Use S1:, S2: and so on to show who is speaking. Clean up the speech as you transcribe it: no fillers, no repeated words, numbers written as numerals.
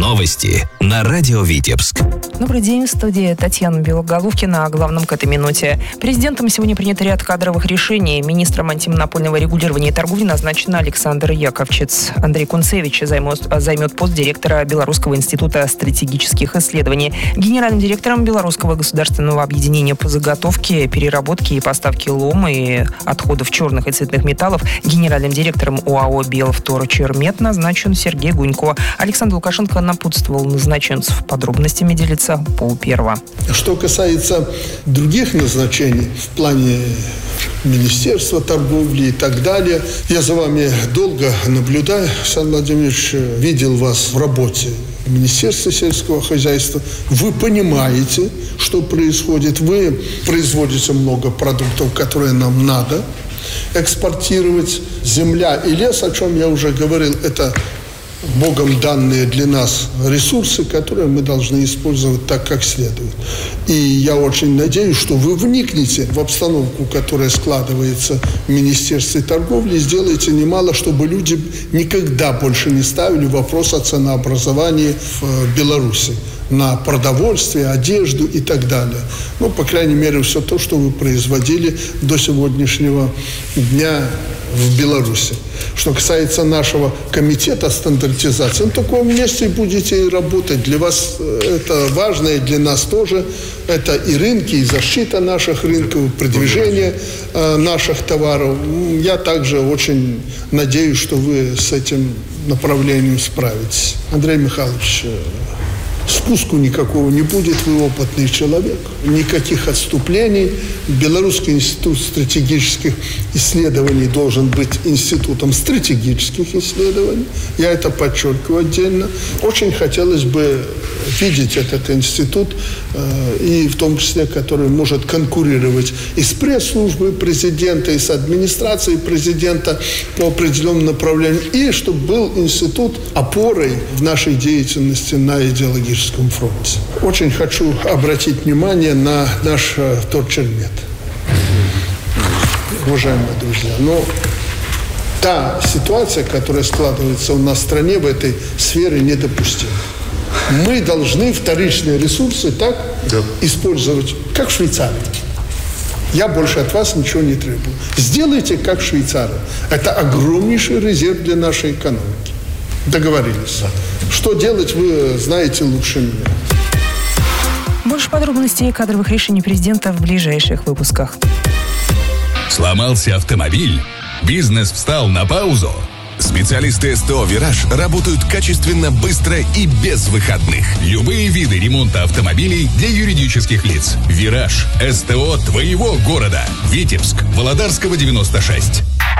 S1: Новости на радио Витебск.
S2: Добрый день, в студии Татьяна Белоголовкина. О главном к этой минуте. Президентом сегодня принят ряд кадровых решений. Министром антимонопольного регулирования и торговли назначен Александр Яковчиц. Андрей Кунцевич займет пост директора Белорусского института стратегических исследований. Генеральным директором Белорусского государственного объединения по заготовке, переработке и поставке лома и отходов черных и цветных металлов, генеральным директором ОАО «Белвторчермет» назначен Сергей Гунько. Александр Лукашенко напутствовал назначенцев. Подробностями делится Пол Первого.
S3: Что касается других назначений в плане Министерства торговли и так далее, я за вами долго наблюдаю, Александр Владимирович, видел вас в работе в Министерстве сельского хозяйства. Вы понимаете, что происходит. Вы производите много продуктов, которые нам надо экспортировать. Земля и лес, о чем я уже говорил, это Богом данные для нас ресурсы, которые мы должны использовать так, как следует. И я очень надеюсь, что вы вникнете в обстановку, которая складывается в Министерстве торговли, и сделаете немало, чтобы люди никогда больше не ставили вопрос о ценообразовании в Беларуси на продовольствие, одежду и так далее. Ну, по крайней мере, все то, что вы производили до сегодняшнего дня в Беларуси. Что касается нашего комитета стандартизации, на таком месте будете и работать. Для вас это важно, и для нас тоже. Это и рынки, и защита наших рынков, и продвижение наших товаров. Я также очень надеюсь, что вы с этим направлением справитесь. Андрей Михайлович, спуску никакого не будет, вы опытный человек. Никаких отступлений. Белорусский институт стратегических исследований должен быть институтом стратегических исследований. Я это подчеркиваю отдельно. Очень хотелось бы видеть этот институт, и в том числе, который может конкурировать и с пресс-службой президента, и с администрацией президента по определенным направлениям, и чтобы был институт опорой в нашей деятельности на идеологическом фронте. Очень хочу обратить внимание на наш вторчермет. Уважаемые друзья, но та ситуация, которая складывается у нас в стране в этой сфере, недопустима. Мы должны вторичные ресурсы так использовать, как в Швейцарии. Я больше от вас ничего не требую. Сделайте, как Швейцария. Это огромнейший резерв для нашей экономики. Договорились. Что делать, вы знаете лучше меня.
S2: Больше подробностей и кадровых решений президента в ближайших выпусках.
S1: Сломался автомобиль? Бизнес встал на паузу? Специалисты СТО «Вираж» работают качественно, быстро и без выходных. Любые виды ремонта автомобилей для юридических лиц. «Вираж» – СТО твоего города. Витебск, Володарского, 96.